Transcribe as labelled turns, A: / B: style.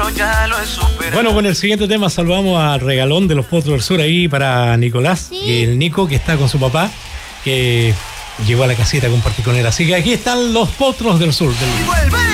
A: pero ya lo he superado.
B: Bueno, con el siguiente tema saludamos al regalón de los Potros del Sur ahí para Nicolás,
C: Sí.
B: el Nico que está con su papá, que llegó a la casita a compartir con él. Así que aquí están los Potros del Sur.
A: Vuelve.